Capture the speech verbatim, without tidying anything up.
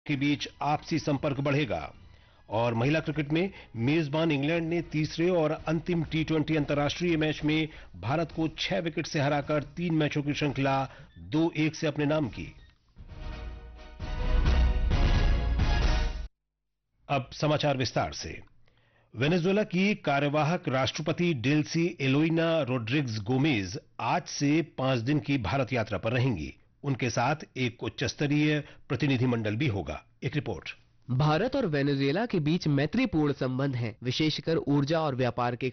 के बीच आपसी संपर्क बढ़ेगा। और महिला क्रिकेट में मेजबान इंग्लैंड ने तीसरे और अंतिम टी ट्वेंटी अंतर्राष्ट्रीय मैच में भारत को छह विकेट से हराकर तीन मैचों की श्रृंखला दो एक से अपने नाम की। अब समाचार विस्तार से। वेनेजुएला की कार्यवाहक राष्ट्रपति डेल्सी एलोइना रोड्रिग्स गोमेज आज से पांच दिन की भारत यात्रा पर रहेंगी। उनके साथ एक उच्च स्तरीय प्रतिनिधिमंडल भी होगा। एक रिपोर्ट। भारत और वेनेजुएला के बीच मैत्रीपूर्ण संबंध हैं, विशेषकर ऊर्जा और व्यापार के